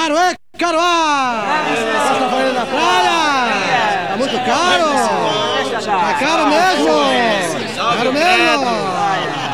caro, é? Caro, Tá falando na praia? Tá muito caro? Tá caro mesmo? Caro mesmo?